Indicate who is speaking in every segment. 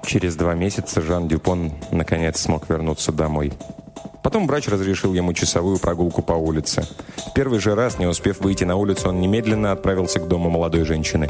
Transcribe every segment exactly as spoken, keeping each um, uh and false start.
Speaker 1: Через два месяца Жан Дюпон наконец смог вернуться домой. Потом врач разрешил ему часовую прогулку по улице. В первый же раз, не успев выйти на улицу, он немедленно отправился к дому молодой женщины.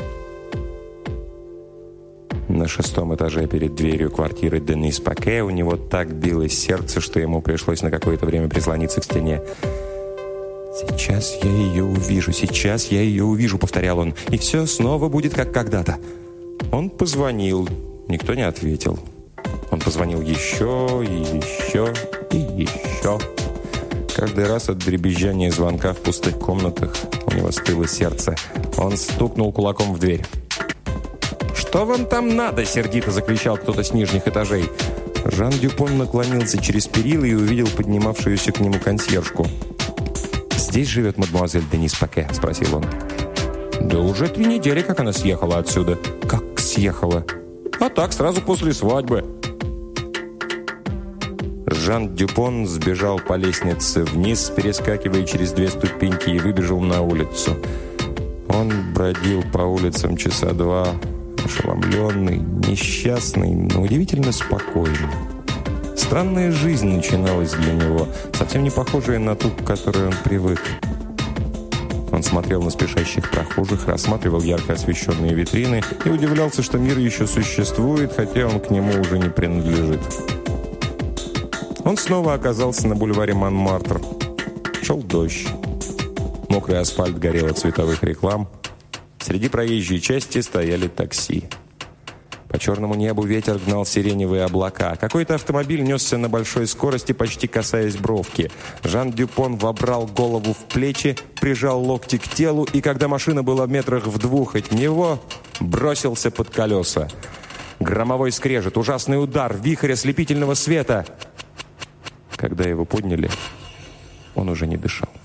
Speaker 1: На шестом этаже перед дверью квартиры Денис Паке у него так билось сердце, что ему пришлось на какое-то время прислониться к стене. «Сейчас я ее увижу, сейчас я ее увижу», — повторял он, — «и все снова будет как когда-то». Он позвонил, никто не ответил. Он позвонил еще и еще и еще. Каждый раз от дребезжания звонка в пустых комнатах у него стыло сердце. Он стукнул кулаком в дверь. «Что вам там надо?» — сердито закричал кто-то с нижних этажей. Жан Дюпон наклонился через перила и увидел поднимавшуюся к нему консьержку. «Здесь живет мадемуазель Денис Паке?» — спросил он. «Да уже три недели, как она съехала отсюда». «Как съехала?» «А так, сразу после свадьбы». Жан Дюпон сбежал по лестнице вниз, перескакивая через две ступеньки, и выбежал на улицу. Он бродил по улицам часа два, ошеломленный, несчастный, но удивительно спокойный. Странная жизнь начиналась для него, совсем не похожая на ту, к которой он привык. Он смотрел на спешащих прохожих, рассматривал ярко освещенные витрины и удивлялся, что мир еще существует, хотя он к нему уже не принадлежит. Он снова оказался на бульваре Монмартр. Шел дождь. Мокрый асфальт горел от цветовых реклам. Среди проезжей части стояли такси. По черному небу ветер гнал сиреневые облака. Какой-то автомобиль несся на большой скорости, почти касаясь бровки. Жан Дюпон вобрал голову в плечи, прижал локти к телу, и когда машина была в метрах в двух от него, бросился под колеса. Громовой скрежет, ужасный удар, вихрь ослепительного света. Когда его подняли, он уже не дышал.